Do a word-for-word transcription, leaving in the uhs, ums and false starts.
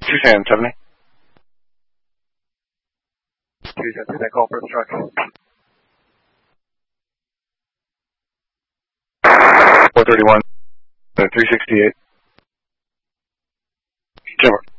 two seven seventy. two seventy, that call for obstruction. four thirty-one, three sixty-eight. Timber.